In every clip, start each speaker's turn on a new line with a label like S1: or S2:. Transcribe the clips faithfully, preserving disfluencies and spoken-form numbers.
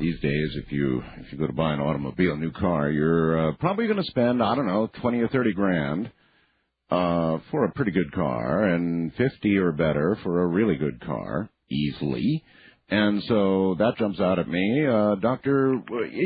S1: these days, if you if you go to buy an automobile, a new car, you're uh, probably going to spend, I don't know, twenty or thirty grand uh, for a pretty good car, and fifty or better for a really good car, easily. And so that jumps out at me. Uh, Doctor,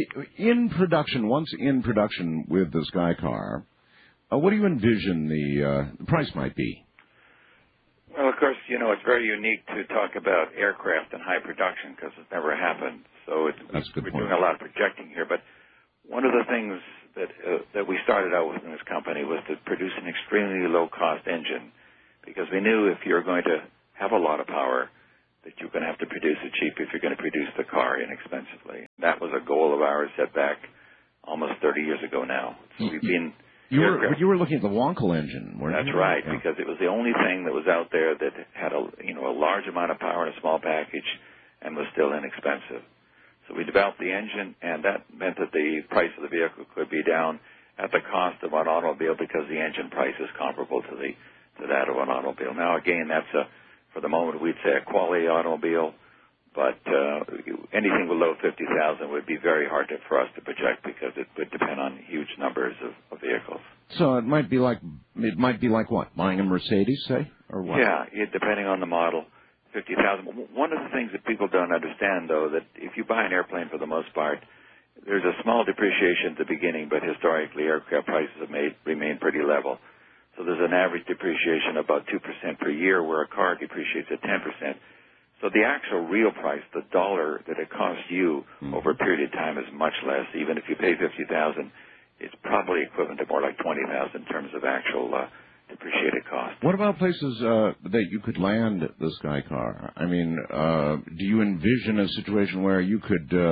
S1: in production, once in production with the Sky Car, uh, what do you envision the, uh, the price might be?
S2: Well, of course, you know, it's very unique to talk about aircraft in high production because it's never happened. So it's,
S1: That's a good
S2: we're
S1: point.
S2: doing a lot of projecting here. But one of the things that uh, that we started out with in this company was to produce an extremely low-cost engine, because we knew if you're going to have a lot of power, that you're going to have to produce it cheap if you're going to produce the car inexpensively. That was a goal of ours set back almost thirty years ago now. So we've been...
S1: You were, you were looking at the Wankel engine, weren't
S2: That's
S1: you?
S2: right,
S1: yeah.
S2: because it was the only thing that was out there that had a you know a large amount of power in a small package and was still inexpensive. So we developed the engine, and that meant that the price of the vehicle could be down at the cost of an automobile because the engine price is comparable to the to that of an automobile. Now, again, that's a for the moment we'd say a quality automobile, but uh, anything below fifty thousand would be very hard to, for us to project because it would depend on huge numbers of, of vehicles.
S1: So it might be like it might be like what, buying a Mercedes, say, or what?
S2: Yeah, it, depending on the model, fifty thousand. One of the things that people don't understand, though, that if you buy an airplane, for the most part, there's a small depreciation at the beginning, but historically aircraft prices have made remain pretty level. So there's an average depreciation of about two percent per year, where a car depreciates at ten percent. So the actual real price, the dollar that it costs you mm-hmm. over a period of time, is much less. Even if you pay fifty thousand, it's probably equivalent to more like twenty thousand in terms of actual uh, depreciated cost.
S1: What about places uh, that you could land the Sky Car? I mean, uh, do you envision a situation where you could? Uh,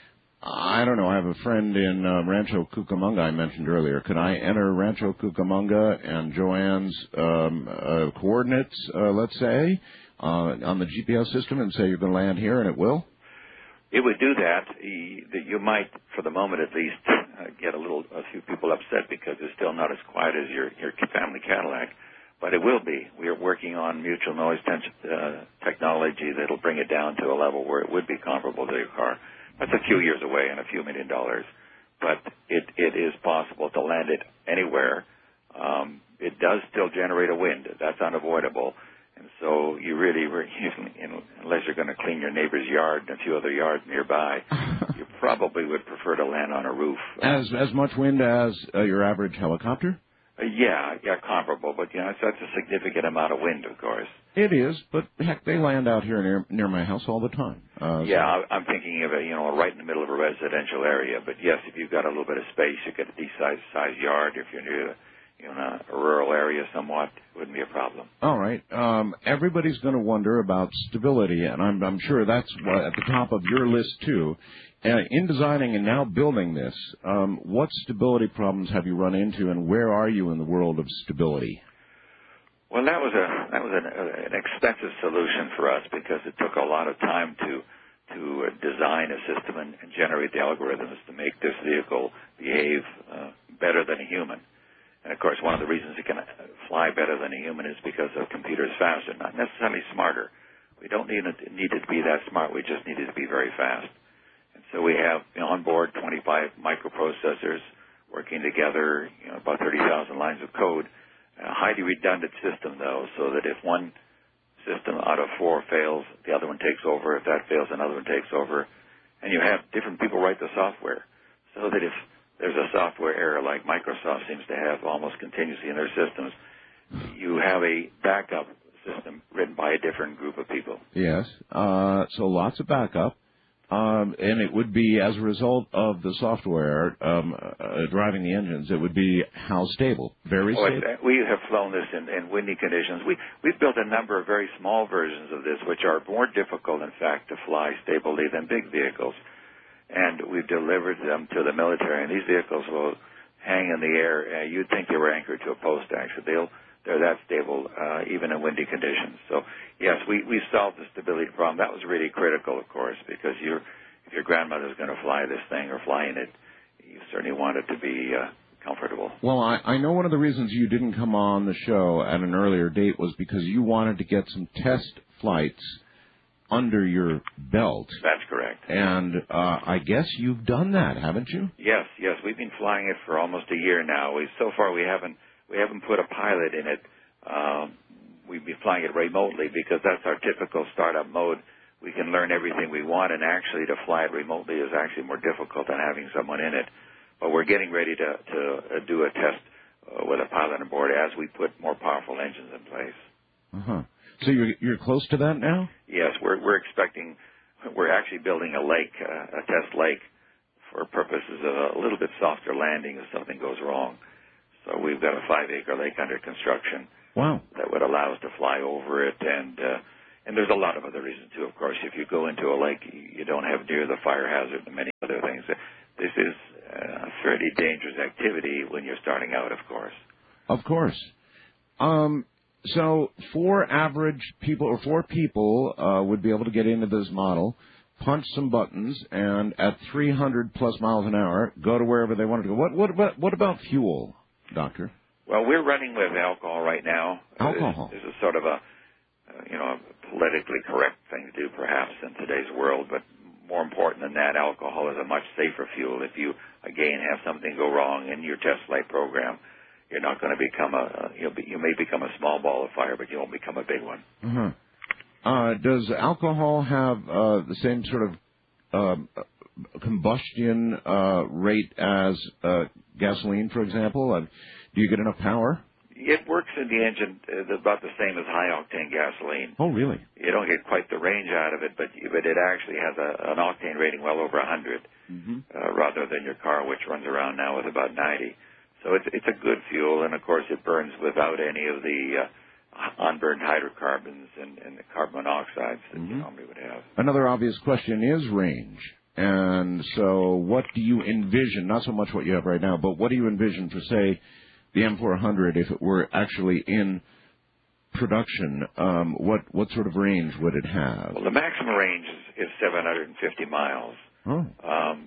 S1: I don't know. I have a friend in uh, Rancho Cucamonga I mentioned earlier. Could I enter Rancho Cucamonga and Joanne's um, uh, coordinates, uh, let's say, uh, on the G P S system and say you're going to land here, and it will?
S2: It would do that. That you might, for the moment at least, uh, get a little, a few people upset because it's still not as quiet as your your family Cadillac, but it will be. We are working on mutual noise te- uh, technology that'll bring it down to a level where it would be comparable to your car. That's a few years away and a few million dollars, but it it is possible to land it anywhere. Um, it does still generate a wind. That's unavoidable. And so you really, you know, unless you're going to clean your neighbor's yard and a few other yards nearby, you probably would prefer to land on a roof.
S1: As as much wind as uh, your average helicopter?
S2: Uh, yeah, yeah, comparable. But, you know, it's, that's a significant amount of wind, of course.
S1: It is, but, heck, they land out here near, near my house all the time. Uh,
S2: yeah,
S1: so.
S2: I'm thinking of it, you know, right in the middle of a residential area. But, yes, if you've got a little bit of space, you get a decent size yard. If you're near you know, a rural area somewhat, it wouldn't be a problem.
S1: All right. Um, everybody's going to wonder about stability, and I'm, I'm sure that's at the top of your list, too. Uh, in designing and now building this, um, what stability problems have you run into, and where are you in the world of stability?
S2: Well, that was a that was an, uh, an expensive solution for us because it took a lot of time to to uh, design a system and, and generate the algorithms to make this vehicle behave uh, better than a human. And, of course, one of the reasons it can fly better than a human is because the computer is faster, not necessarily smarter. We don't need it, need it to be that smart. We just need it to be very fast. And so we have you know, on board twenty-five microprocessors working together, you know, about thirty thousand lines of code. A highly redundant system, though, so that if one system out of four fails, the other one takes over. If that fails, another one takes over. And you have different people write the software so that if there's a software error like Microsoft seems to have almost continuously in their systems, you have a backup system written by a different group of people.
S1: Yes, uh, so lots of backup. Um, and it would be, as a result of the software um, uh, driving the engines, it would be how stable? Very
S2: oh,
S1: stable?
S2: We have flown this in, in windy conditions. We, we've built a number of very small versions of this, which are more difficult, in fact, to fly stably than big vehicles. And we've delivered them to the military. And these vehicles will hang in the air. Uh, you'd think they were anchored to a post, actually. They'll, they're that stable, uh, even in windy conditions. So, yes, we, we solved the stability problem. That was really critical, of course, because you're, if your grandmother's going to fly this thing or fly in it, you certainly want it to be uh, comfortable.
S1: Well, I, I know one of the reasons you didn't come on the show at an earlier date was because you wanted to get some test flights under your belt.
S2: That's correct.
S1: And uh, I guess you've done that, haven't you?
S2: Yes, yes. We've been flying it for almost a year now. We so far we haven't we haven't put a pilot in it. Um, we've been flying it remotely because that's our typical startup mode. We can learn everything we want, and actually to fly it remotely is actually more difficult than having someone in it. But we're getting ready to to uh, do a test uh, with a pilot on board as we put more powerful engines in place.
S1: Uh huh. So you're you're close to that now?
S2: Yes, we're we're expecting. We're actually building a lake, uh, a test lake, for purposes of a little bit softer landing if something goes wrong. So we've got a five-acre lake under construction.
S1: Wow.
S2: That would allow us to fly over it, and uh, and there's a lot of other reasons too. Of course, if you go into a lake, you don't have near the fire hazard and many other things. This is a fairly dangerous activity when you're starting out, of course.
S1: Of course. Um. So four average people or four people uh, would be able to get into this model, punch some buttons, and at three hundred plus miles an hour, go to wherever they wanted to go. What, what about what about fuel, Doctor?
S2: Well, we're running with alcohol right now.
S1: Alcohol.
S2: This is sort of a, uh, you know, a politically correct thing to do, perhaps, in today's world. But more important than that, alcohol is a much safer fuel. If you, again, have something go wrong in your test flight program, you're not going to become a, you'll be, you may become a small ball of fire, but you won't become a big one.
S1: Uh-huh. Uh, does alcohol have uh, the same sort of uh, combustion uh, rate as uh, gasoline, for example? Uh, do you get enough power?
S2: It works in the engine uh, about the same as high-octane gasoline.
S1: Oh, really?
S2: You don't get quite the range out of it, but but it actually has a, an octane rating well over one hundred, mm-hmm. uh, rather than your car, which runs around now with about ninety. So it's it's a good fuel, and of course it burns without any of the uh, unburned hydrocarbons and, and the carbon monoxides that mm-hmm. you normally would have.
S1: Another obvious question is range. And so what do you envision, not so much what you have right now, but what do you envision for, say, the M four hundred if it were actually in production? Um, what, what sort of range would it have?
S2: Well, the maximum range is, is seven hundred fifty miles.
S1: Oh.
S2: Um,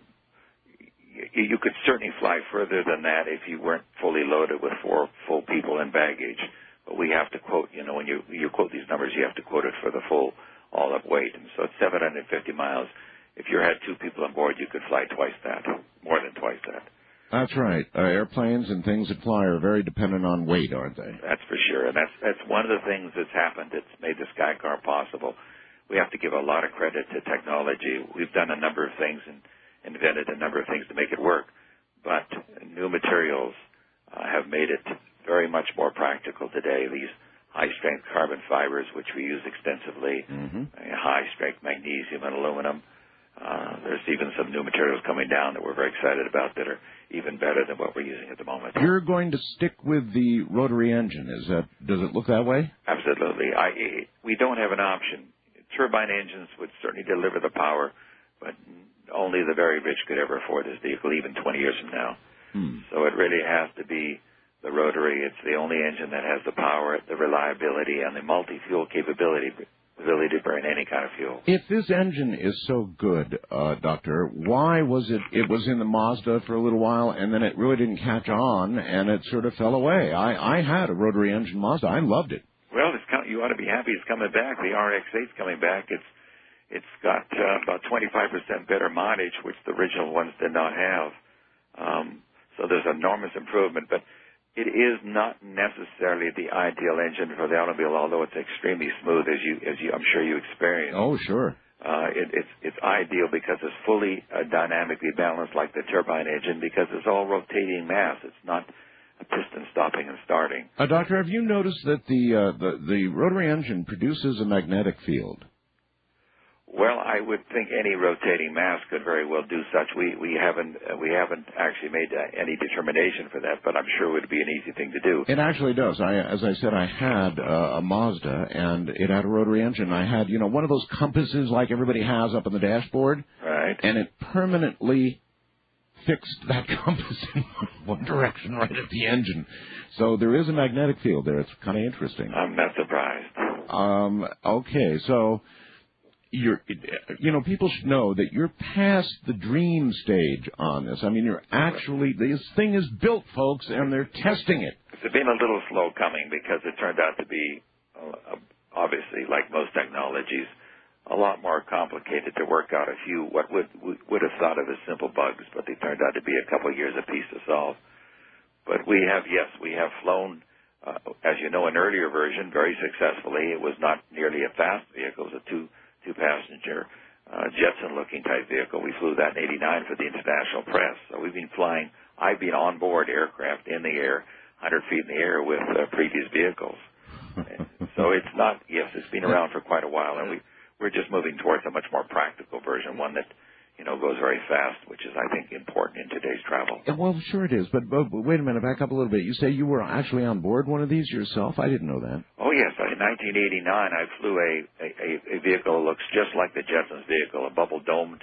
S2: You could certainly fly further than that if you weren't fully loaded with four full people and baggage. But we have to quote, you know, when you you quote these numbers, you have to quote it for the full all-up weight. And so it's seven hundred fifty miles. If you had two people on board, you could fly twice that, more than twice that.
S1: That's right. Uh, airplanes and things that fly are very dependent on weight, aren't they?
S2: That's for sure. And that's that's one of the things that's happened that's made the Skycar possible. We have to give a lot of credit to technology. We've done a number of things and invented a number of things to make it work, but new materials uh, have made it very much more practical today. These high-strength carbon fibers, which we use extensively, mm-hmm. uh, high-strength magnesium and aluminum. Uh, there's even some new materials coming down that we're very excited about that are even better than what we're using at the moment.
S1: You're going to stick with the rotary engine. Is that? Does it look that way?
S2: Absolutely. I, we don't have an option. Turbine engines would certainly deliver the power, but only the very rich could ever afford this vehicle, even twenty years from now. Hmm. So it really has to be the rotary. It's the only engine that has the power, the reliability, and the multi-fuel capability, ability to burn any kind of fuel.
S1: If this engine is so good, uh, Doctor, why was it, it was in the Mazda for a little while, and then it really didn't catch on, and it sort of fell away? I, I had a rotary engine Mazda. I loved it.
S2: Well, it's come, you ought to be happy it's coming back. The R X eight's coming back. It's It's got uh, about twenty-five percent better mileage, which the original ones did not have. Um, so there's enormous improvement, but it is not necessarily the ideal engine for the automobile, although it's extremely smooth, as you, as you, I'm sure you experienced.
S1: Oh, sure.
S2: Uh, it, it's it's ideal because it's fully uh, dynamically balanced like the turbine engine, because it's all rotating mass. It's not a piston stopping and starting.
S1: Uh, Doctor, have you noticed that the, uh, the the rotary engine produces a magnetic field?
S2: Well, I would think any rotating mass could very well do such. We we haven't uh, we haven't actually made uh, any determination for that, but I'm sure it would be an easy thing to do.
S1: It actually does. I, as I said, I had uh, a Mazda, and it had a rotary engine. I had, you know, one of those compasses like everybody has up on the dashboard,
S2: right?
S1: And it permanently fixed that compass in one direction right at the engine. So there is a magnetic field there. It's kind of interesting.
S2: I'm not surprised.
S1: Um. Okay, so. You're, you know, people should know that you're past the dream stage on this. I mean, you're actually, this thing is built, folks, and they're testing it.
S2: It's been a little slow coming because it turned out to be, uh, obviously, like most technologies, a lot more complicated to work out a few what would would have thought of as simple bugs, but they turned out to be a couple of years apiece to solve. But we have, yes, we have flown, uh, as you know, an earlier version very successfully. It was not nearly a fast vehicle. It was a two, two-passenger uh, Jetson-looking type vehicle. We flew that in eighty-nine for the international press. So we've been flying, I've been on board aircraft in the air, one hundred feet in the air with uh, previous vehicles. So it's not, yes, it's been around for quite a while, and we, we're just moving towards a much more practical version, one that, you know, goes very fast, which is, I think, important in today's travel.
S1: Yeah, well, sure it is. But, but, but wait a minute, back up a little bit. You say you were actually on board one of these yourself? I didn't know that.
S2: Oh, yes. In nineteen eighty-nine, I flew a, a, a vehicle that looks just like the Jetsons vehicle, a bubble-domed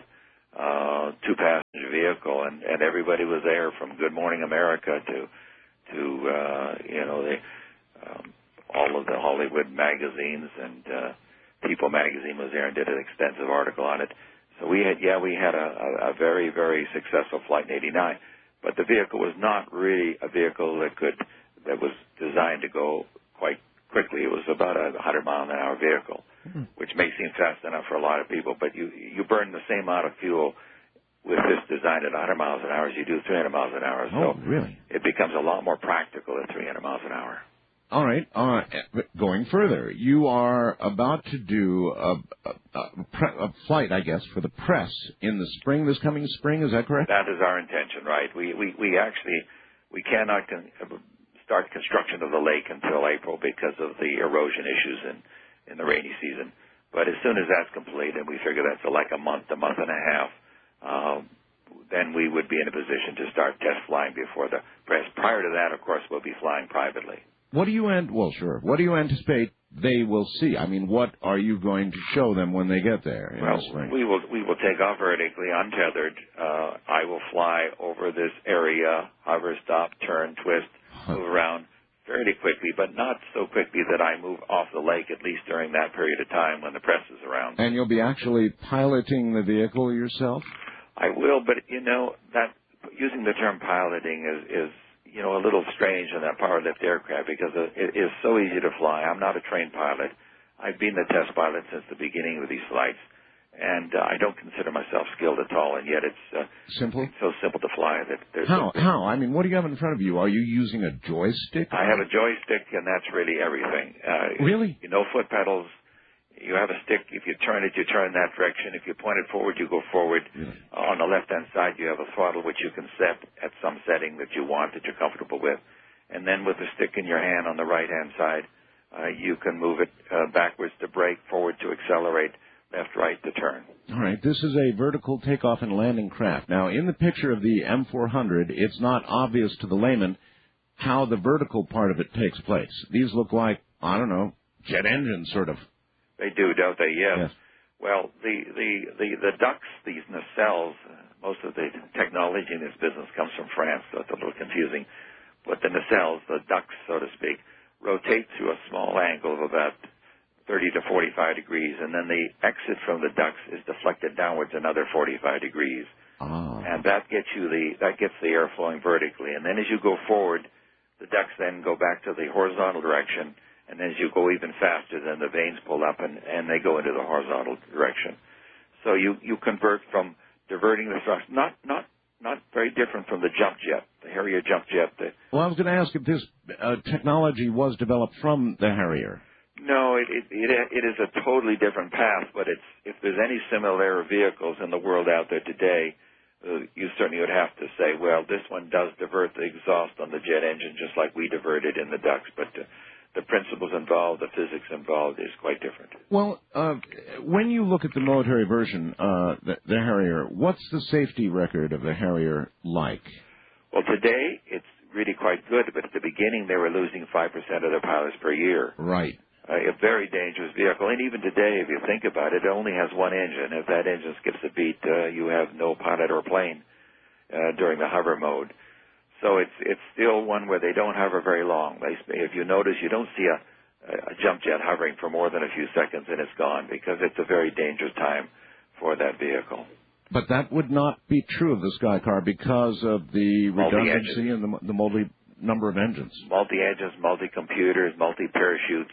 S2: uh, two-passenger vehicle, and, and everybody was there from Good Morning America to, to uh, you know, the, um, all of the Hollywood magazines, and uh, People magazine was there and did an extensive article on it. So we had, yeah, we had a, a, a very, very successful flight in eighty-nine, but the vehicle was not really a vehicle that could, that was designed to go quite quickly. It was about a one hundred mile an hour vehicle, mm-hmm. which may seem fast enough for a lot of people, but you, you burn the same amount of fuel with this design at one hundred miles an hour as you do three hundred miles an hour.
S1: Oh,
S2: so
S1: really?
S2: It becomes a lot more practical at three hundred miles an hour.
S1: All right. Uh, going further, you are about to do a, a, a, pre- a flight, I guess, for the press in the spring, this coming spring. Is that correct?
S2: That is our intention, right? We we, we actually we cannot con- start construction of the lake until April because of the erosion issues in, in the rainy season. But as soon as that's complete, and we figure that's like a month, a month and a half, uh, then we would be in a position to start test flying before the press. Prior to that, of course, we'll be flying privately.
S1: What do you ant- well, sure. What do you anticipate they will see? I mean, what are you going to show them when they get there in
S2: well,
S1: the spring?
S2: we will we will take off vertically, untethered. Uh, I will fly over this area, hover, stop, turn, twist, move around fairly quickly, but not so quickly that I move off the lake, at least during that period of time when the press is around.
S1: And you'll be actually piloting the vehicle yourself?
S2: I will, but, you know, that using the term piloting is, is you know, a little strange in that power lift aircraft because it is so easy to fly. I'm not a trained pilot. I've been the test pilot since the beginning of these flights, and uh, I don't consider myself skilled at all, and yet it's uh,
S1: simple.
S2: It's so simple to fly that there's
S1: how
S2: a,
S1: how I mean, what do you have in front of you? Are you using a joystick?
S2: I have a joystick, and that's really everything. Uh,
S1: really?
S2: You know, foot pedals. You have a stick. If you turn it, you turn in that direction. If you point it forward, you go forward.
S1: Really?
S2: Uh, on the left-hand side, you have a throttle which you can set at some setting that you want, that you're comfortable with. And then with the stick in your hand on the right-hand side, uh, you can move it uh, backwards to brake, forward to accelerate, left, right to turn.
S1: All right. This is a vertical takeoff and landing craft. Now, in the picture of the M four hundred, it's not obvious to the layman how the vertical part of it takes place. These look like, I don't know, jet engines, sort of.
S2: They do, don't they? Yes.
S1: yes.
S2: Well, the, the, the, the ducts, these nacelles, uh, most of the technology in this business comes from France, so it's a little confusing. But the nacelles, the ducts, so to speak, rotate through a small angle of about thirty to forty-five degrees, and then the exit from the ducts is deflected downwards another forty-five degrees.
S1: Ah.
S2: And that gets you the, that gets the air flowing vertically. And then as you go forward, the ducts then go back to the horizontal direction. And as you go even faster, then the vanes pull up and, and they go into the horizontal direction. So you, you convert from diverting the thrust, not not not very different from the jump jet, the Harrier jump jet. The,
S1: well, I was going to ask if this uh, technology was developed from the Harrier.
S2: No, it, it it it is a totally different path. But it's if there's any similar vehicles in the world out there today, uh, you certainly would have to say, well, this one does divert the exhaust on the jet engine just like we diverted in the ducts, but. Uh, The principles involved, the physics involved is quite different.
S1: Well, uh, when you look at the military version, uh, the, the Harrier, what's the safety record of the Harrier like?
S2: Well, today it's really quite good, but at the beginning they were losing five percent of their pilots per year.
S1: Right.
S2: Uh, a very dangerous vehicle. And even today, if you think about it, it only has one engine. If that engine skips a beat, uh, you have no pilot or plane uh, during the hover mode. So it's it's still one where they don't hover very long. They, if you notice, you don't see a, a jump jet hovering for more than a few seconds and it's gone because it's a very dangerous time for that vehicle.
S1: But that would not be true of the Sky Car because of the redundancy and the, the multi number of engines.
S2: Multi-engines, multi-computers, multi-parachutes,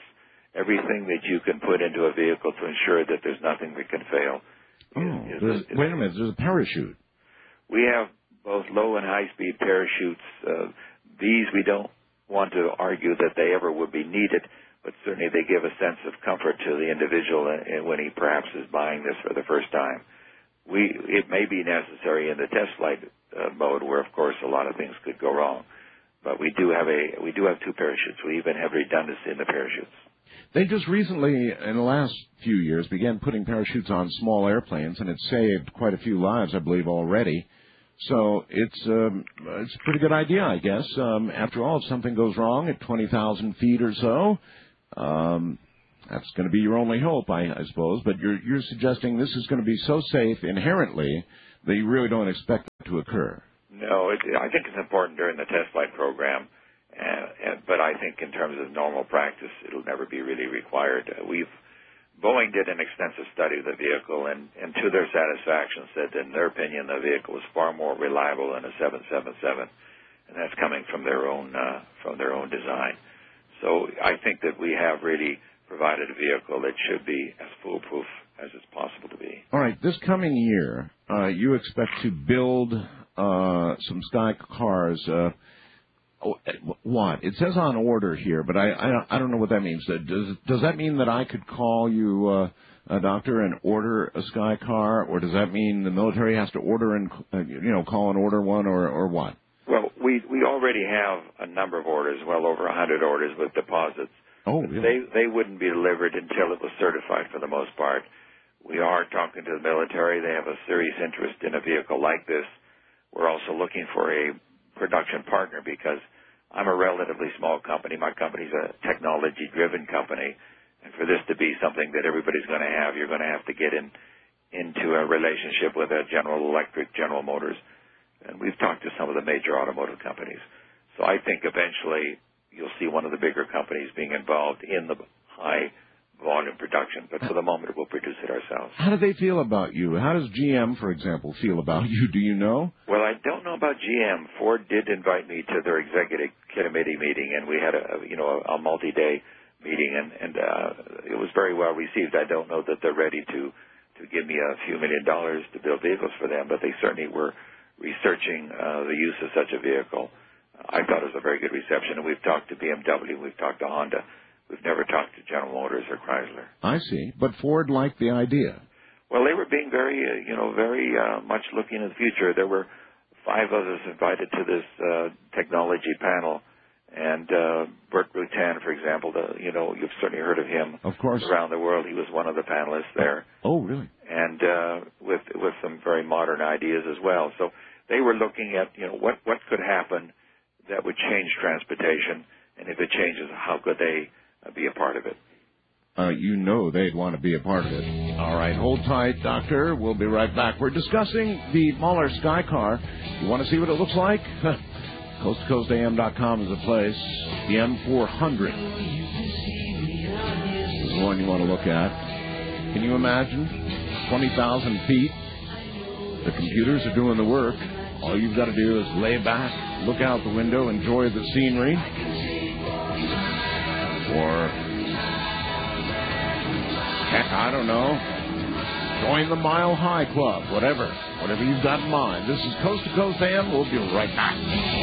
S2: everything that you can put into a vehicle to ensure that there's nothing that can fail.
S1: Oh,
S2: is,
S1: there's,
S2: is, is,
S1: wait a minute. There's a parachute.
S2: We have both low and high-speed parachutes. Uh, these we don't want to argue that they ever would be needed, but certainly they give a sense of comfort to the individual when he perhaps is buying this for the first time. We, it may be necessary in the test flight uh, mode where, of course, a lot of things could go wrong. But we do have a we do have two parachutes. We even have redundancy in the parachutes.
S1: They just recently, in the last few years, began putting parachutes on small airplanes, and it's saved quite a few lives, I believe, already. So it's um, it's a pretty good idea, I guess. Um, after all, if something goes wrong at twenty thousand feet or so, um, that's going to be your only hope, I, I suppose. But you're you're suggesting this is going to be so safe inherently that you really don't expect it to occur.
S2: No, it, I think it's important during the test flight program, and, and, but I think in terms of normal practice, it'll never be really required. Uh, we've Boeing did an extensive study of the vehicle, and, and to their satisfaction said that in their opinion the vehicle was far more reliable than a seven seventy-seven, and that's coming from their own uh, from their own design. So I think that we have really provided a vehicle that should be as foolproof as it's possible to be.
S1: All right, this coming year, uh, you expect to build uh, some Sky cars. Uh, what? It says on order here, but I, I, I don't know what that means. Does, does that mean that I could call you, uh, a doctor, and order a Sky car, or does that mean the military has to order and, uh, you know, call and order one, or, or what?
S2: Well, we, we already have a number of orders, well over one hundred orders with deposits.
S1: Oh, really?
S2: They, they wouldn't be delivered until it was certified for the most part. We are talking to the military. They have a serious interest in a vehicle like this. We're also looking for a production partner because I'm a relatively small company. My company's a technology-driven company. And for this to be something that everybody's going to have, you're going to have to get in into a relationship with a General Electric, General Motors. And we've talked to some of the major automotive companies. So I think eventually you'll see one of the bigger companies being involved in the high volume production, but for the moment we'll produce it ourselves.
S1: How do they feel about you? How does G M, for example, feel about you? Do you know?
S2: Well, I don't know about G M. Ford did invite me to their executive committee meeting, and we had a you know a multi-day meeting, and, and uh, it was very well received. I don't know that they're ready to to give me a few million dollars to build vehicles for them, but they certainly were researching uh, the use of such a vehicle. I thought it was a very good reception, and we've talked to B M W, we've talked to Honda. We've never talked to General Motors or Chrysler.
S1: I see. But Ford liked the idea.
S2: Well, they were being very, uh, you know, very uh, much looking in the future. There were five of us invited to this uh, technology panel. And uh, Bert Rutan, for example, the, you know, you've certainly heard of him.
S1: Of course.
S2: Around the world. He was one of the panelists there.
S1: Oh, really?
S2: And uh, with with some very modern ideas as well. So they were looking at, you know, what, what could happen that would change transportation. And if it changes, how could they be a part of it?
S1: Uh, you know they'd want to be a part of it. All right, hold tight, Doctor. We'll be right back. We're discussing the Mahler Sky Car. You want to see what it looks like? coast to coast A M dot com is the place. The M four hundred is the one you want to look at. Can you imagine? twenty thousand feet. The computers are doing the work. All you've got to do is lay back, look out the window, enjoy the scenery. Or, heck, I don't know, join the Mile High Club, whatever. Whatever you've got in mind. This is Coast to Coast A M. We'll be right back.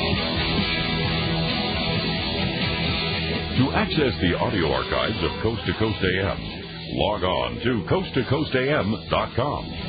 S3: To access the audio archives of Coast to Coast A M, log on to coast to coast A M dot com.